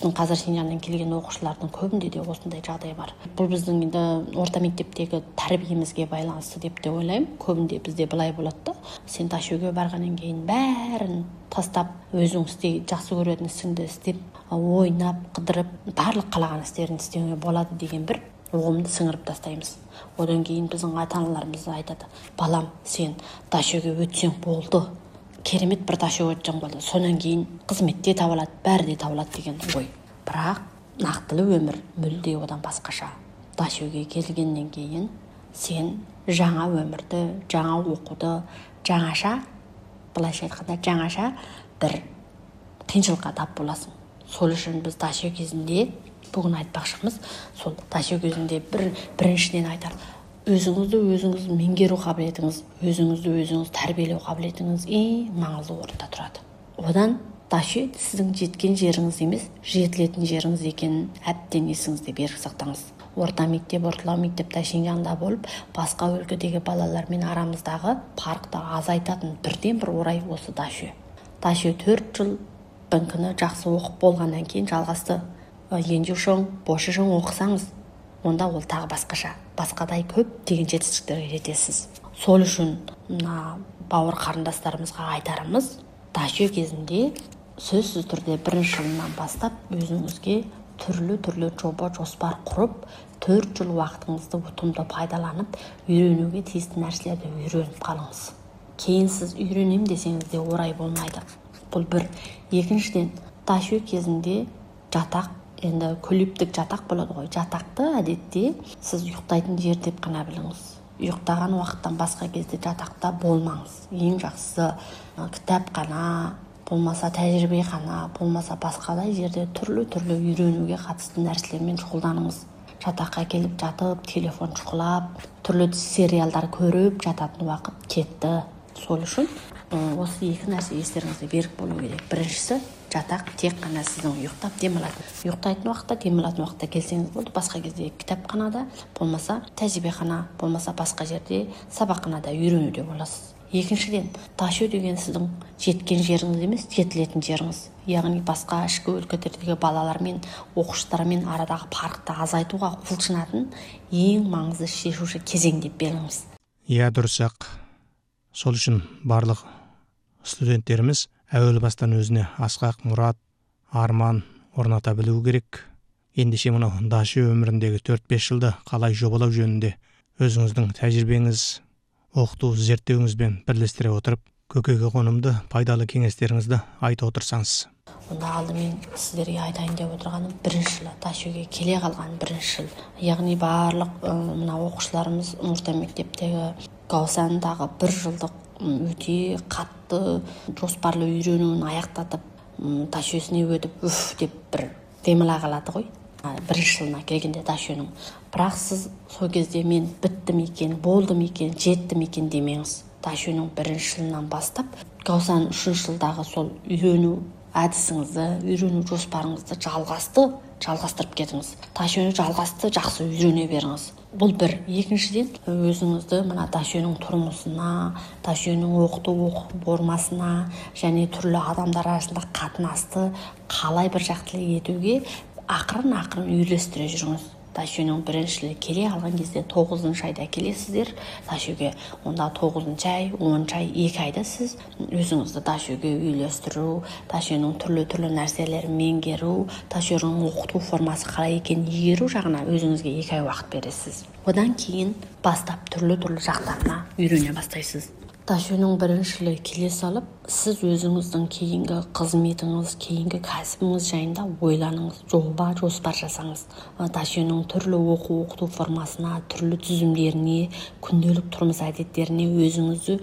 біздің қазір Шинжаңнан келген оқушылардың көбінде де осындай жағдай бар. Бұл біздің енді орта мектептегі тәрбиемізге байланысты деп те ойлаймын. Көбінде бізде былай болады да, сен Дашөге барғаннан кейін бәрін тастап, өзің жақсы көретін ісіңді істеп, ойнап, қыдырып, барлық қалаған істерін істеуге болады деген бір ұғымды сіңіріп тастаймыз. Одан кейін біздің ата-аналарымыз айтады: балам, сен Дашөге өтсең болды, керемет бір Дашө өтсең болды, сонан кейін қызметте табылады, бәрі де табылады деген ой. Бірақ нақтылы өмір мүлде одан басқаша. Дашөге келгеннен кейін сен жаңа өмірді, жаңа оқуды, жаңаша, былайша айтқанда жаңаша бір қиыншылыққа тап боласың. Сол үшін біз Дашө кезінде бүгін айтпақшымыз, сол Дашө кезінде біріншіден айтар: өзіңіз меңгеру қабілетіңіз, өзіңіз тәрбиелеу қабілетіңіз ең маңызды орында тұрады. Одан Дашө сіздің жеткен жеріңіз емес, жетілетін жеріңіз екенін әбден есіңізде берік сақтаңыз. Орта мектеп, орталау мектепте Шинжаңда болып, басқа өлкедегі балалармен арамыздағы парқта азайтатын бірден бір орай осы Дашө. Дашө 4 жыл бінкіні жақсы оқып болғаннан кейін жалғасты. Енді шоң, бошы шоң оқысаңыз, онда ол тағы басқадай көп деген жетістіктерге жетесіз. Сол үшін бауыр қарындастарымызға айтарымыз: Дашө кезінде сөзсіз түрде бірінші жылынан бастап өзіңізге түрлі жоба жоспар құрып, 4 жыл уақытыңызды ұтымды пайдаланып, үйренуге тиісті нәрселерді үйреніп қалыңыз. Кейін сіз үйренем десеңіз де орай болмайды. Бұл бір. Екіншіден, Дашө кезінде жатақ, енді көлептік жатақ болады ғой. Жатақты әдетте сіз ұйықтайтын жер деп қана біліңіз. Ұйықтаған уақыттан басқа кезде жатақта болмаңыз. Ең жақсысы кітапхана, болмаса тәжірибехана, болмаса басқалай жерде түрлі үйренуге қатысты нәрселермен шұғылданыңыз. Жатаққа келіп жатып, телефон шұқылап, түрлі сериалдар көріп жататын уақыт кетті. Сол үшін осы екі нәрсе естеріңізде берік болу керек. Біріншісі, жатақ тек қана сіздің ұйықтап ұйықтайтын уақытта, демалатын уақытта келсеңіз болды. Басқа кезде кітапханада, болмаса тәжірибехана, болмаса басқа жерде сабақханада үйренуде боласыз. Екіншіден, Дашө деген сіздің жеткен жеріңіз емес, жетілетін жеріңіз. Яғни басқа ішкі өлкелердегі балалармен, оқушылармен арадағы парқты азайтуға құлшынатын ең маңызды шешуші кезең деп белгілеңіз. Иә, дұрыс-ақ. Сол үшін барлық студенттеріміз әуел бастан өзіне асқақ мұрат, арман орната білуі керек. Ендеше мынау Дашө өміріндегі 4-5 жылды қалай жобалау жөнінде өзіңіздің тәжірибеңіз, оқыту зерттеуіңізбен бірлестіре отырып, көкейге қонымды пайдалы кеңестеріңізді айта отырсаңыз. Онда алдымен сіздерге айтайын деп отырғаным, бірінші жылы Дашөге келе қалған бірінші жыл. Яғни барлық мына оқушыларымыз орта мектептегі Гаусандағы 1 жылдық өте қатты жоспарлы үйренуін аяқтатып, Дашөсіне өтіп, деп бір демала қалады ғой. Бірінші жылына келгенде Дашөнің. Бірақ сіз сол кезде мен біттім екен, болдым екен, жеттім екен демеңіз. Дашөнің бірінші жылынан бастап, Гаусанның 3 жылдағы сол үйрену әдісіңізді, үйрену жоспарыңызды жалғастырып кетіңіз. Дашөні жалғасты, жақсы үйрене беріңіз. Бұл бір. Екіншіден, өзіңізді мына Дашөнің тұрмысына, Дашөнің оқыту формасына және түрлі адамдар арасында қатынасты қалай бір жақтылы етуге ақырын үйлестіре жүріңіз. Дашөнің біріншілі келе алған кезде 9-шы айда келесіздер Дашөге. Онда 9-шы ай, 10-шы ай, 2 айда сіз өзіңізді Дашөге үйлестіру, Дашөнің түрлі нәрселерін меңгеру, Дашөнің оқыту формасы қалай екенін игеру жағына өзіңізге 2 ай уақыт бересіз. Одан кейін бастап түрлі жақтарына үйрене бастайсыз. Дашөнің біріншілі келе салып, сіз өзіңіздің кейінгі қызметіңіз, кейінгі кәсібіңіз жайында ойланыңыз, жоба жоспар жасаңыз. Дашөнің түрлі оқыту формасына, түрлі түзімдеріне, күнделік тұрмыс әдеттеріне өзіңізді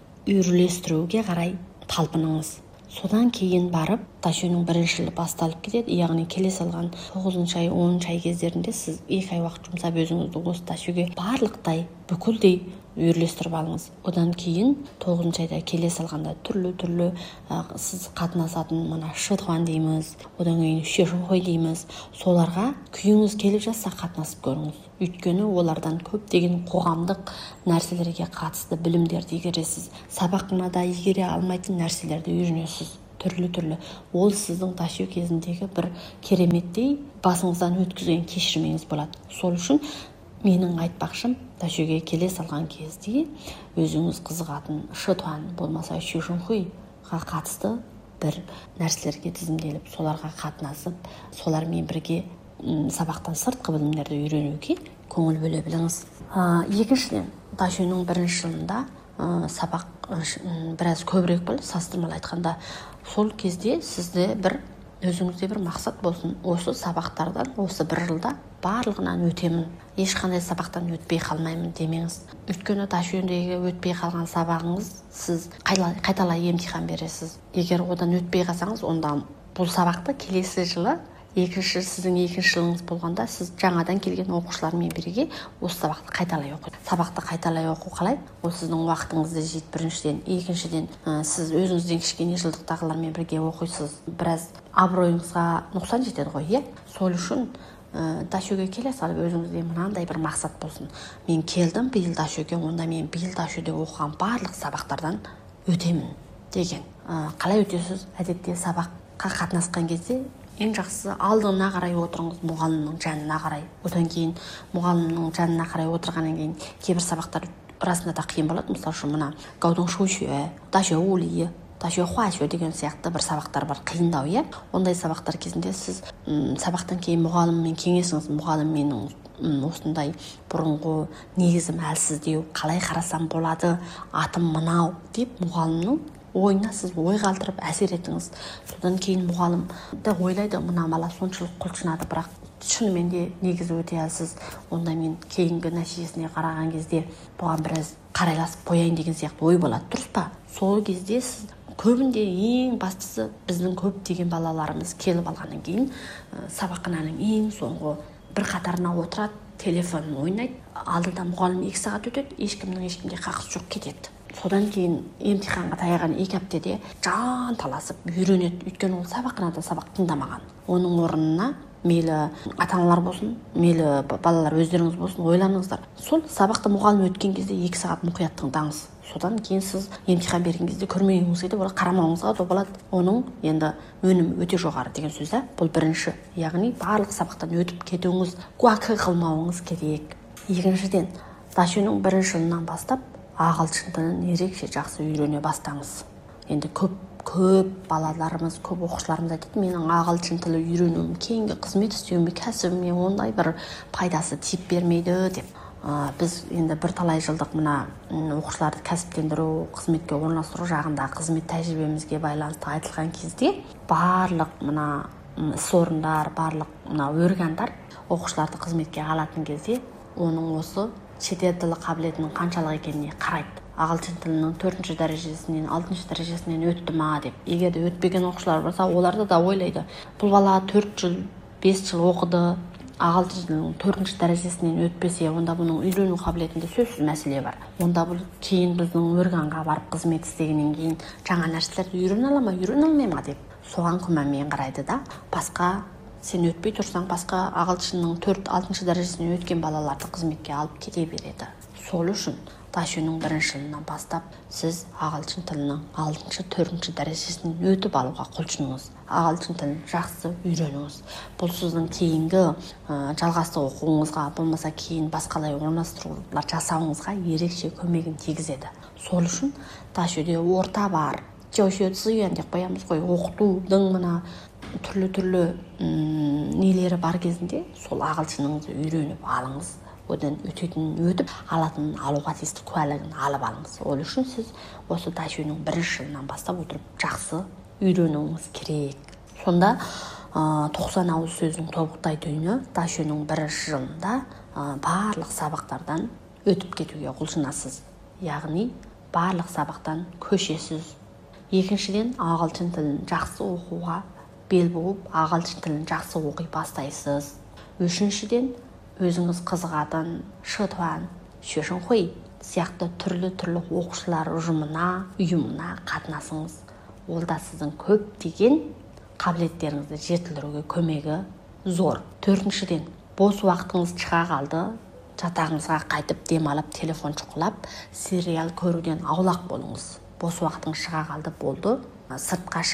үйлестіруге қарай талпыныңыз. Содан кейін барып, Дашөнің біріншілі басталып кетеді. Яғни келе салған 9-шы ай, 10-шы ай кездерінде сіз 2 ай уақыт жұмсап өзіңізді осы Дашөге барлықтай, бүкілдей үйлестіріп алыңыз. Одан кейін 9-шы айда келе салғанда түрлі сіз қатынасатын мына шыдуан дейміз, одан кейін шешуғой дейміз. Соларға күйіңіз келіп жатса қатынасып көріңіз. Өйткені олардан көптеген қоғамдық нәрселерге қатысты білімдерді игересіз. Сабақханада игере алмайтын нәрселерді үйренесіз. түрлі ол сіздің ташуу кезіндегі бір кереметтей басыңыздан өткізген кешірмеңіз болады. Сол үшін менің айтпақшым, ташууге келе салған кезде өзіңіз қызығатын шытуан болмаса шушунхуйға қатысты бір нәрселерге тізімделіп, соларға қатынасып, солармен бірге сабақтан сыртқы білімдерді үйренуге көңіл бөле біліңіз. Екіншіден, ташуның бірінші жылында сабақ біраз көбірек болды, салыстырмалы айтқанда. Сол кезде сізде өзіңізде бір мақсат болсын. Осы сабақтардан осы бір жылда барлығынан өтемін, ешқандай сабақтан өтпей қалмаймын демеңіз. Өйткені ташуендегі өтпей қалған сабағыңыз, сіз қайталай емтихан бересіз. Егер одан өтпей қалсаңыз, онда бұл сабақты келесі жылы сіздің екінші жылыңыз болғанда сіз жаңадан келген оқушылармен бірге осы сабақты қайталай оқиды. Сабақты қайталай оқу қалай? Ол сіздің уақытыңызды жейді, біріншіден. Екіншіден, сіз өзіңізден кішкене жылдықтағылармен бірге оқисыз. Біраз абыройыңызға нұқсан жетеді ғой, иә? Сол үшін ташууге келе салып өзіңізде мынандай бір мақсат болсын. Мен келдім биыл ташууге, онда мен биыл ташууде оқыған барлық сабақтардан өтемін деген. Қалай өтесіз? Әдетте сабаққа қатынасқан кезде ең жақсысы алдына қарай отырыңыз, мұғалімнің жанына қарай. Одан кейін мұғалімнің жанына қарай отырғаннан кейін кейбір сабақтар расында да қиын болады. Мысалы үшін мына гаудың шушуе, ташуе улиі, ташуе хуашуе деген сияқты бір сабақтар бар, қиындау, иә? Ондай сабақтар кезінде сіз сабақтан кейін мұғаліммен кеңесіңіз. Мұғалім, менің осындай бұрынғы негізім әлсіздеу, қалай қарасам болады, атым мынау деп мұғалімнің ойына сіз ой қалдырып әсер етіңіз. Содан кейін мұғалім да ойлайды, мына бала соншалық құлшынады, бірақ шынымен де негізі өте әлсіз. Онда мен кейінгі нәтижесіне қараған кезде бұған біраз қарайласып қояйын деген сияқты ой болады, дұрыс па? Сол кезде сіз көбінде ең бастысы біздің көп деген балаларымыз келіп алғаннан кейін сабақхананың ең соңғы бір қатарына отырады, телефонын ойнайды, алдында мұғалім 2 сағат өтеді, ешкімге қақысы жоқ, кетеді. Содан кейін емтиханға таяған 2 аптада жан таласып үйренеді. Өйткені ол сабақханада сабақ тыңдамаған. Оның орнына мейлі ата-аналар болсын, мейлі балалар өздеріңіз болсын, ойланыңыздар. Сол сабақты мұғалім өткен кезде 2 сағат мұқият тыңдаңыз. Содан кейін сіз емтихан берген кезде көрмегіңіз келді, олар қарамауыңызға да болады. Оның енді өнімі өте жоғары деген сөз. Бұл бірінші. Яғни барлық сабақтан өтіп кетуіңіз, гуакы қылмауыңыз керек. Екіншіден, ташуның бірінші жылынан бастап ағылшын тілін ерекше жақсы үйрене бастаңыз. Енді көп балаларымыз, көп оқушыларымыз айтады, менің ағылшын тілі үйренуім кейінгі қызмет істеуіме, кәсібіме ондай бір пайдасы тиіп бермейді деп. Біз енді бірталай жылдық мына оқушыларды кәсіптендіру, қызметке орналастыру жағында қызмет тәжірибемізге байланысты айтылған кезде барлық мына іс орындар, барлық мына органдар оқушыларды қызметке алатын кезде оның осы шетел тілі қабілетінің қаншалық екеніне қарайды. Ағылшын тілінің 4-ші дәрежесінен 6-ші дәрежесінен өтті ма деп. Егер де өтпеген оқушылар болса, оларды да ойлайды. Бұл бала 4 жыл, 5 жыл оқыды, ағылшын тілінің 4-ші дәрежесінен өтпесе, онда бұның үйрену қабілетінде сөзсіз мәселе бар. Онда бұл кейін біздің органға барып қызмет істегеннен кейін жаңа нәрселерді үйрене ала ма, үйрене алмай ма деп соған күмәнмен қарайды да. Басқа сен өтпей тұрсаң, басқа ағылшынның 4-6-ші дәрежесінен өткен балаларды қызметке алып кете береді. Сол үшін ташуның бірінші жылынан бастап сіз ағылшын тілінің 6-ші, 4-ші дәрежесінен өтіп алуға құлшыныңыз. Ағылшын тілін жақсы үйреніңіз. Бұл сіздің кейінгі жалғасты оқуыңызға, болмаса кейін басқалай орналастырулар жасауыңызға ерекше көмегін тигізеді. Сол үшін ташуде орта бар, жошы цзуян деп қоямыз ғой, оқытудың мына түрлі нелері бар кезінде сол ағылшыныңызды үйреніп алыңыз. Одан өтетінін өтіп, алатынын алуға тиісті куәлігін алып алыңыз. Ол үшін сіз осы ташуның бірінші жылынан бастап отырып жақсы үйренуіңіз керек. Сонда 90 ауыз сөздің тобықтай түйіні ташуның бірінші жылында барлық сабақтардан өтіп кетуге құлшынасыз. Яғни барлық сабақтан көшесіз. Екіншіден, ағылшын тілін жақсы оқуға бел буып, ағылшын тілін жақсы оқи бастайсыз. Үшіншіден, өзіңіз қызығатын шытуан, шушунхуй сияқты түрлі оқушылар ұйымына қатынасыңыз. Ол да сіздің көптеген қабілеттеріңізді жетілдіруге көмегі зор. Төртіншіден, бос уақытыңыз шыға қалды, жатағыңызға қайтып демалып, телефон шұқылап, сериал көруден аулақ болыңыз. Бос уақытыңыз шыға қалды, болды. Сыртқа шығып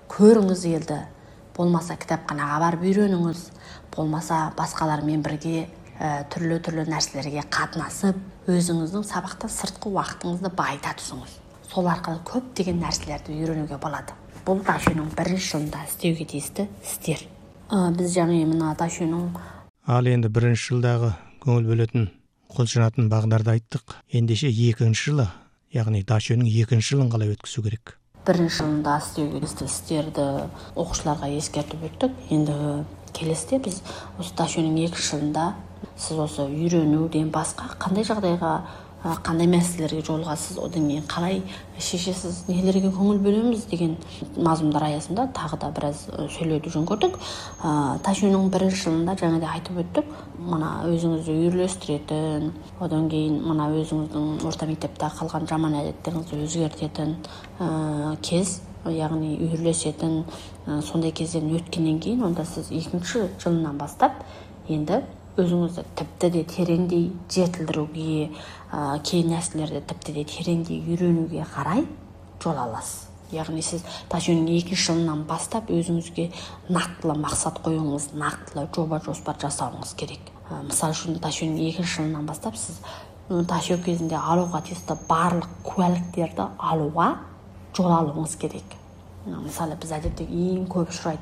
көріңіз елді, болмаса кітапханаға барып үйреніңіз, болмаса басқалармен бірге түрлі нәрселерге қатынасып, өзіңіздің сабақтан сыртқы уақытыңызды байыта түсіңіз. Сол арқылы көптеген нәрселерді үйренуге болады. Бұл Дашөнің бірінші жылында істеуге тиісті істер. Біз жаңа мына Дашөнің Ал енді бірінші жылдағы көңіл бөлетін, құлшынатын бағдарды айттық. Ендеше екінші жылы, яғни Дашөнің екінші жылын қалай өткізу керек? Бірінші жылында істеуге тиісті істерді оқушыларға ескертіп өттік. Енді келесіде біз осы Дашөнің екінші жылында сіз осы үйренуден басқа қандай жағдайға, қандай мәселелерге жолығасыз, одан кейін қалай шешесіз, нелерге көңіл бөлеміз деген мазмұндар аясында тағы да біраз сөйлеуді жөн көрдік. Дашөнің бірінші жылында жаңада айтып өттік, мына өзіңізді үйірлестіретін, одан кейін мына өзіңіздің орта мектепте қалған жаман әдеттеріңізді өзгертетін кез, яғни үйірлесетін сондай кезден өткеннен кейін, онда сіз екінші жылынан бастап енді өзіңізді тіпті де тереңдей жетілдіруге, кей нәрселерді тіпті де тереңдей үйренуге қарай жол аласыз. Яғни сіз Дашөнің екінші жылынан бастап өзіңізге нақтылы мақсат қоюыңыз, нақтылы жоба жоспар жасауыңыз керек. Мысалы үшін Дашөнің екінші жылынан бастап сіз Дашө кезінде алуға тиісті барлық куәліктерді алуға жол алуыңыз керек. Мысалы біз әдетте ең көп